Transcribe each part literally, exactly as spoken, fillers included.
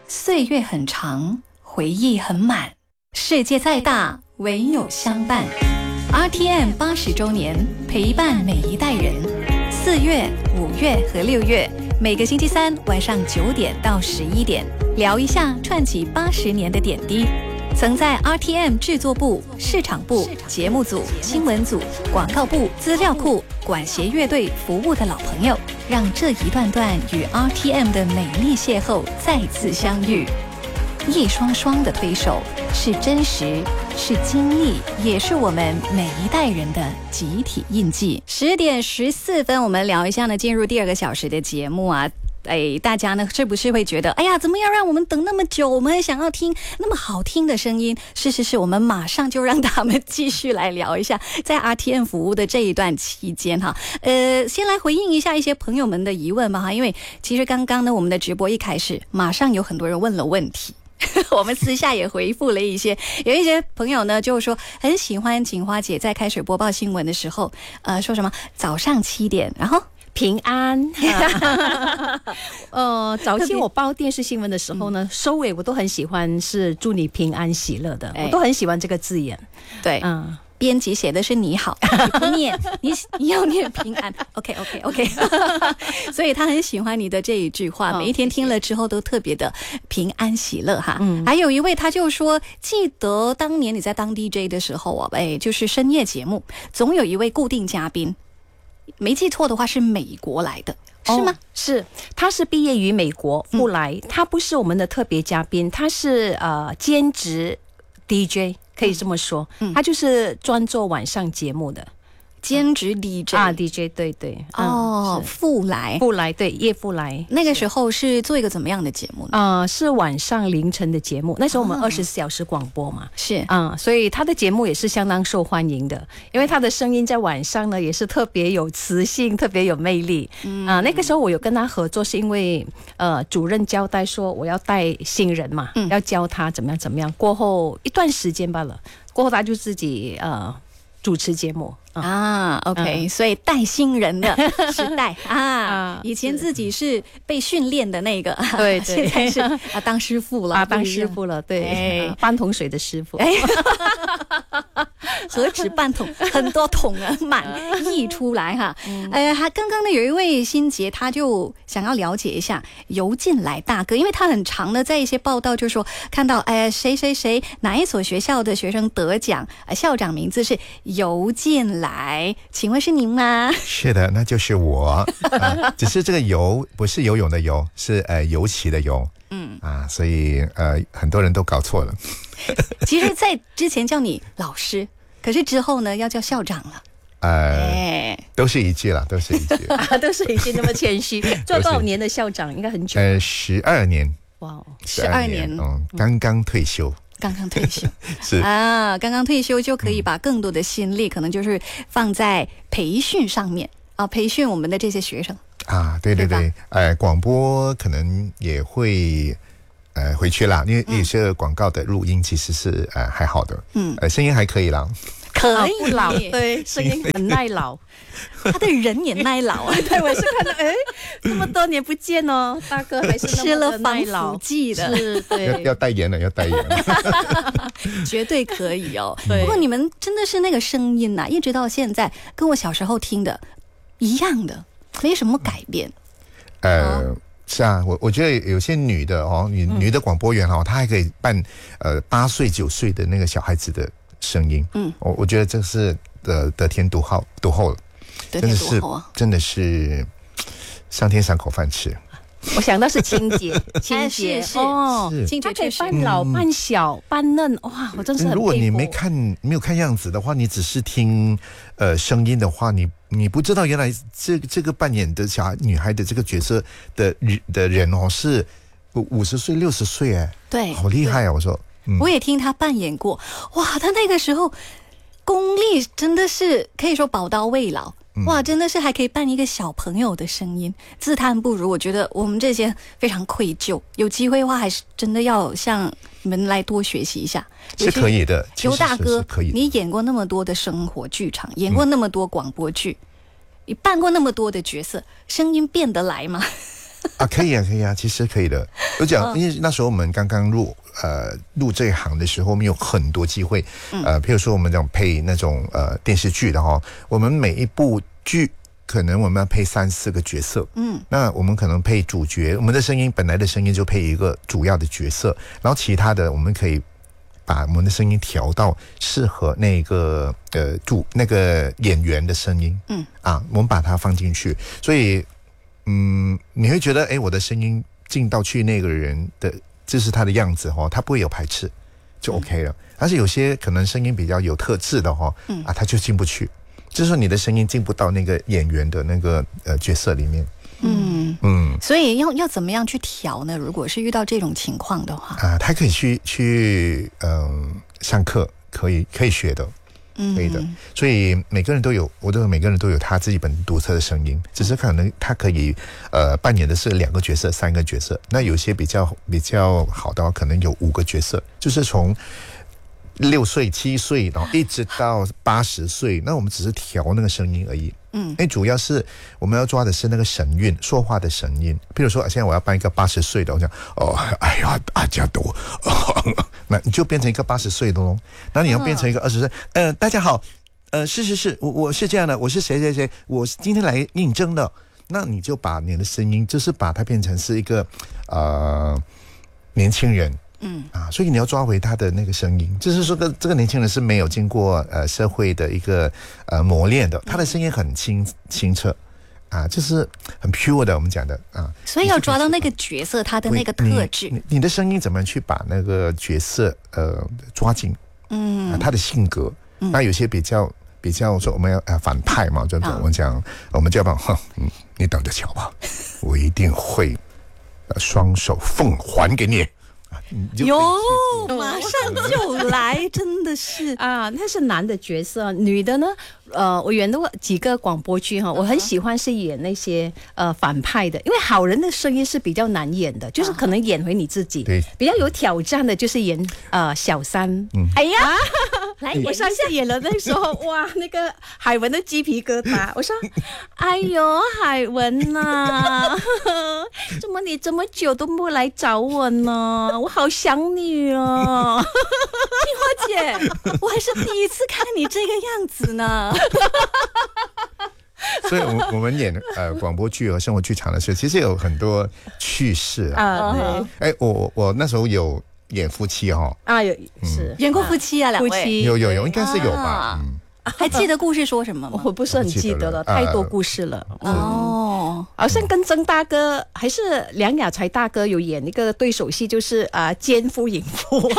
岁月很长，回忆很满，世界再大，唯有相伴。R T M 八十周年，陪伴每一代人。四月、五月和六月，每个星期三晚上九点到十一点，聊一下串起八十年的点滴。曾在 R T M 制作部、市场部、节目组、新闻组、广告部、资料库、管弦乐队服务的老朋友，让这一段段与 R T M 的美丽邂逅再次相遇。一双双的推手，是真实，是经历，也是我们每一代人的集体印记。十点十四分，我们聊一下呢，进入第二个小时的节目啊。哎，大家呢是不是会觉得，哎呀，怎么样让我们等那么久？我们很想要听那么好听的声音。是是是，我们马上就让他们继续来聊一下，在 R T M 服务的这一段期间哈。呃，先来回应一下一些朋友们的疑问吧哈，因为其实刚刚呢，我们的直播一开始，马上有很多人问了问题。我们私下也回复了一些，有一些朋友呢就是说很喜欢锦花姐在开始播报新闻的时候，呃，说什么早上七点，然后平安。呃，早期我报电视新闻的时候呢，嗯、收尾我都很喜欢是祝你平安喜乐的，哎、我都很喜欢这个字眼。 对，嗯。编辑写的是你好，你不念，你你要念平安。OK OK OK， 所以他很喜欢你的这一句话，每一天听了之后都特别的平安喜乐哈。嗯，还有一位他就说，记得当年你在当 D J 的时候啊，哎，就是深夜节目，总有一位固定嘉宾，没记错的话是美国来的。是吗？ 哦、是，他是毕业于美国后来、嗯、他不是我们的特别嘉宾，他是呃兼职 D J。可以这么说，嗯、他就是专做晚上节目的兼职 D J 啊 ，D J 对对哦，富来富来对叶富来， 那个时候是做一个怎么样的节目呢？ 啊、呃，是晚上凌晨的节目，那时候我们二十四小时广播嘛， 是啊、呃，所以他的节目也是相当受欢迎的，因为他的声音在晚上呢也是特别有磁性，特别有魅力。嗯啊、呃，那个时候我有跟他合作，是因为呃主任交代说我要带新人嘛，嗯、要教他怎么样怎么样。过后一段时间罢了，过后他就自己呃主持节目。 啊 ，OK，、嗯、所以带新人的时代啊，以前自己是被训练的那个， 对对， 现在是啊当师傅了， 啊当师傅了，对，哎、半桶水的师傅，哎， 何止半桶，很多桶啊，满溢出来哈。嗯、呃，还刚刚呢有一位新杰，他就想要了解一下游进来大哥，因为他很长的在一些报道就说看到哎谁谁谁哪一所学校的学生得奖，呃、校长名字是游进来。来，请问是您吗？ 是的，那就是我。呃、只是这个游不是游泳的游，是呃游骑的游。嗯啊，所以呃很多人都搞错了。 其实，在之前叫你老师，可是之后呢要叫校长了。 呃，哎、都是一句了，都是一句， 都是一句，那么谦虚。做多少年的校长？应该很久。 呃，十二年。 哇，十二年， 嗯，刚刚退休。 刚刚退休是啊，刚刚退休就可以把更多的心力，嗯、可能就是放在培训上面啊，培训我们的这些学生啊，对对 对, 对，呃，广播可能也会呃回去啦，因为有些广告的录音其实是呃还好的，嗯，呃，声音还可以啦。 可以不老，对，声音很耐老， 他的人也耐老啊。 对，我是看到，哎，这么多年不见哦，大哥还是吃了防腐剂的， 是，对， 要要代言了，要代言了， 绝对可以哦。不过你们真的是那个声音呐、啊，一直到现在跟我小时候听的一样的，没什么改变。 呃。哦是啊，我我觉得有些女的哦，女、嗯、女的广播员哦，她还可以扮呃八岁九岁的那个小孩子的声音，嗯，我我觉得这是得得天独厚独厚了， 得天独厚啊， 真的是上天赏口饭吃。 我想到是清洁，清洁是哦， 清洁可以扮老、嗯、扮小、扮嫩，哇，我真是很佩服。 如果你没看没有看样子的话，你只是听呃声音的话，你你不知道原来这这个扮演的小孩女孩的这个角色的的人哦是五十岁六十岁哎， 对， 好厉害啊！我说、 嗯，我也听他扮演过，哇，他那个时候功力真的是可以说宝刀未老。哇，真的是还可以扮一个小朋友的声音，自叹不如。我觉得我们这些非常愧疚，有机会的话还是真的要向你们来多学习一下。 是可以的， 尤大哥， 可以。 你演过那么多的生活剧场，演过那么多广播剧，嗯、你扮过那么多的角色，声音变得来吗？ 啊，可以啊，可以啊，其实可以的。 我讲，因为那时候我们刚刚入呃入这一行的时候，我们有很多机会，呃，譬如说我们讲配那种呃电视剧的哈，我们每一部剧可能我们要配三四个角色，嗯，那我们可能配主角，我们的声音本来的声音就配一个主要的角色，然后其他的我们可以把我们的声音调到适合那个呃主那个演员的声音，嗯啊，我们把它放进去，所以嗯，你会觉得哎，我的声音进到去那个人的，就是他的样子哈，他不会有排斥，就 OK 了。但是有些可能声音比较有特质的哈，嗯啊，他就进不去，就是说你的声音进不到那个演员的那个呃角色里面。 嗯嗯，所以要要怎么样去调呢？如果是遇到这种情况的话， 啊，他可以去去嗯、呃、上课，可以可以学的。可以的，所以每个人都有，我都每个人都有他自己本独特的声音，只是可能他可以呃扮演的是两个角色、三个角色。那有些比较比较好的话，可能有五个角色，就是从六岁、七岁，然后一直到八十岁，那我们只是调那个声音而已。嗯，因为主要是我们要抓的是那个神韵，说话的神韵。比如说，现在我要扮一个八十岁的，我讲哦，哎呀，大家都，哦、那你就变成一个八十岁的喽。那你要变成一个二十岁，呃，大家好，呃，是是是，我我是这样的，我是谁谁谁，我是今天来应征的。那你就把你的声音，就是把它变成是一个呃年轻人。嗯啊，所以你要抓回他的那个声音，就是说个这个年轻人是没有经过呃社会的一个呃磨练的，他的声音很清清澈啊，就是很 pure 的，我们讲的啊。 所以要抓到那个角色他的那个特质， 你 你, 你的声音怎么去把那个角色呃抓紧？嗯、啊，他的性格，嗯、那有些比较比较说我们要呃反派嘛，就我们讲、哦、我们就要把嗯，你等着瞧吧，我一定会呃双手奉还给你。 哟，马上就来，真的是啊！那是男的角色，女的呢？呃，我演的几个广播剧哈，我很喜欢是演那些呃反派的，因为好人的声音是比较难演的，就是可能演回你自己。对，比较有挑战的就是演呃小三。嗯，哎呀，来，我上次演了那时候，哇，那个海文的鸡皮疙瘩。我说，哎呦，海文呐、啊，怎么你这么久都不来找我呢？我好想你哦， 青花姐，我还是第一次看你这个样子呢。 所以我，我我们演呃广播剧和生活剧场的时候，其实有很多趣事啊。啊对，哎，我我那时候有演夫妻哈、哦。 啊，有是、 嗯、演过夫妻啊，两位有有有，应该是有吧。啊、嗯， 还记得故事说什么吗？ 我不是很记得了，太多故事了。 呃、哦， 好像跟曾大哥还是梁雅才大哥有演一个对手戏，就是啊奸夫淫妇。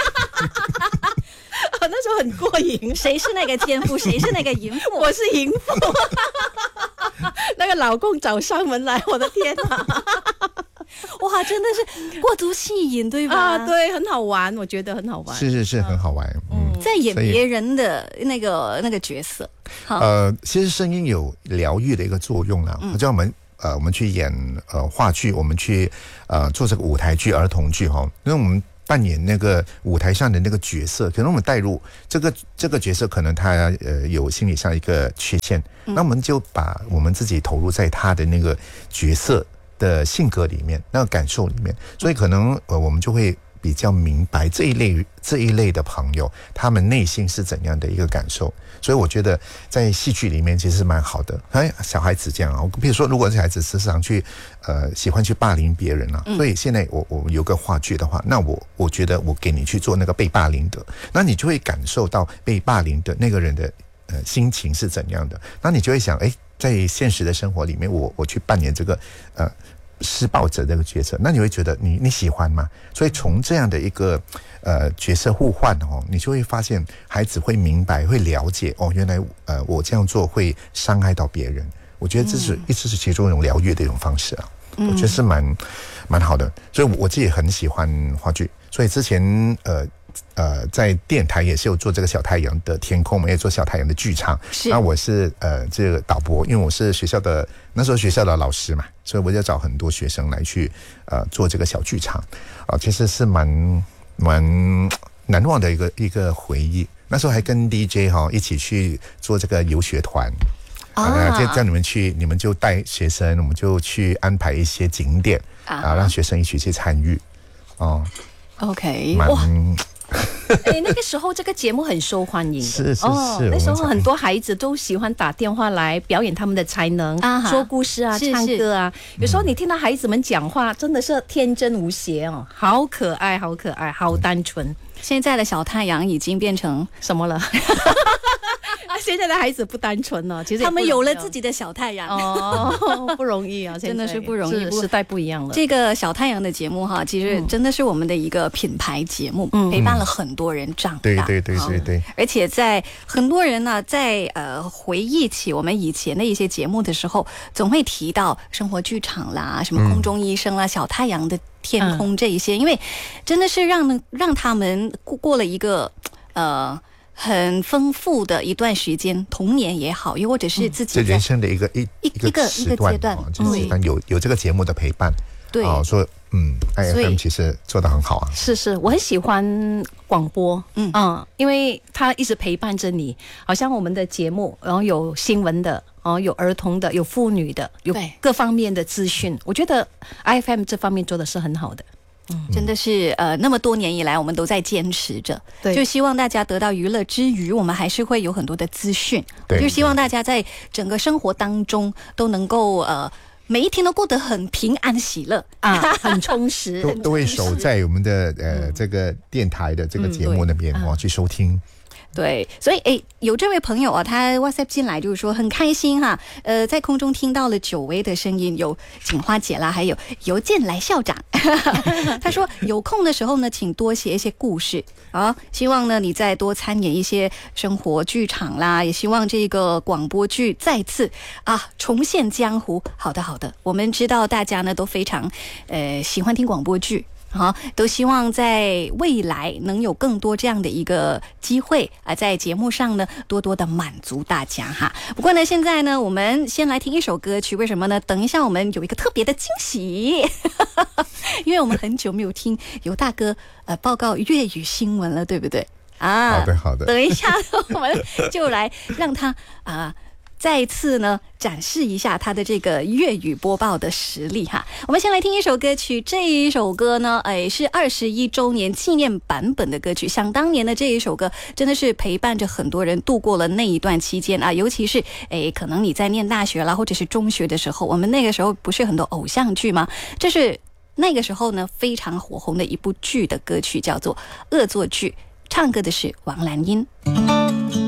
那时候很过瘾， 谁是那个奸夫，谁是那个淫妇？ 我是淫妇。那个老公找上门来，我的天哪！ 哇，真的是过足戏瘾，对吧？ 啊，对，很好玩，我觉得很好玩。 是是是，很好玩。嗯， 在演别人的那个那个角色。 呃，其实声音有疗愈的一个作用啦。嗯，就我们呃，我们去演呃话剧，我们去呃做这个舞台剧、儿童剧哈，因为我们扮演那个舞台上的那个角色，可能我们带入这个这个角色，可能他呃有心理上一个缺陷，嗯、那我们就把我们自己投入在他的那个角色的性格里面，那个感受里面，所以可能呃我们就会比较明白这一类这一类的朋友，他们内心是怎样的一个感受。所以我觉得在戏剧里面其实是蛮好的。哎，小孩子这样啊，比如说如果小孩子时常去呃喜欢去霸凌别人啊，嗯、所以现在我我有个话剧的话，那我我觉得我给你去做那个被霸凌的，那你就会感受到被霸凌的那个人的呃心情是怎样的，那你就会想，哎，在现实的生活里面，我我去扮演这个呃施暴者这个角色，那你会觉得你你喜欢吗？所以从这样的一个呃角色互换哦，你就会发现孩子会明白，会了解哦，原来呃我这样做会伤害到别人。我觉得这是一直是其中一种疗愈的一种方式啊，嗯、我觉得是蛮蛮好的。所以我自己很喜欢话剧，所以之前呃。呃，在电台也是有做这个小太阳的天空，我们也做小太阳的剧场。那我是呃这个导播，因为我是学校的那时候学校的老师嘛，所以我就找很多学生来去呃做这个小剧场啊、呃，其实是蛮蛮难忘的一个一个回忆。那时候还跟 D J 哈、哦、一起去做这个游学团啊，这叫你们去，你们就带学生，我们就去安排一些景点啊，啊让学生一起去参与。哦 ，OK， 哇。哎，那个时候这个节目很受欢迎的， 是是是、 哦，那时候很多孩子都喜欢打电话来表演他们的才能，啊、说故事啊，唱歌啊。有时候你听到孩子们讲话，真的是天真无邪哦，好可爱，好可爱，好单纯。 现在的小太阳已经变成什么了？现在的孩子不单纯了，其实他们有了自己的小太阳哦，不容易啊， 真的是不容易， 时代不一样了。 这个小太阳的节目哈，其实真的是我们的一个品牌节目，嗯、陪伴了很多人长大。 对对对对对。 而且在很多人呢，在呃回忆起我们以前的一些节目的时候，总会提到生活剧场啦，什么空中医生啦，嗯、小太阳的天空这一些，嗯、因为真的是让让他们过过了一个呃。很丰富的一段时间，童年也好，又或者是自己这、嗯、人生的一个一一个一个阶段， 这个阶段有有这个节目的陪伴， 对， 哦，说嗯 ，I F M 其实做得很好啊， 是是，我很喜欢广播，嗯嗯，因为它一直陪伴着你，好像我们的节目，然后有新闻的，哦，有儿童的，有妇女的，有各方面的资讯，我觉得 I F M 这方面做的是很好的。 嗯、真的是呃，那么多年以来，我们都在坚持着，就希望大家得到娱乐之余，我们还是会有很多的资讯，就希望大家在整个生活当中都能够呃，每一天都过得很平安喜乐啊，很充实， 都都会守在我们的呃、嗯、这个电台的这个节目那边哦、嗯、去收听。 对，所以诶，有这位朋友啊，他 WhatsApp 进来就是说很开心哈，呃，在空中听到了久违的声音，有锦花姐啦，还有邮件来校长，他说有空的时候呢，请多写一些故事啊，希望呢你再多参演一些生活剧场啦，也希望这个广播剧再次啊重现江湖。好的，好的，我们知道大家呢都非常呃喜欢听广播剧。好，都希望在未来能有更多这样的一个机会啊，在节目上呢多多的满足大家哈。不过呢，现在呢，我们先来听一首歌曲，为什么呢？等一下我们有一个特别的惊喜，因为我们很久没有听尤大哥呃报告粤语新闻了，对不对？啊， 好的好的。 等一下我们就来让他啊。呃再次呢展示一下他的这个粤语播报的实力哈。我们先来听一首歌曲，这一首歌呢，哎是二十一周年纪念版本的歌曲。想当年的这一首歌，真的是陪伴着很多人度过了那一段期间啊，尤其是哎可能你在念大学啦，或者是中学的时候，我们那个时候不是很多偶像剧吗？这是那个时候呢非常火红的一部剧的歌曲，叫做《恶作剧》，唱歌的是王蓝英。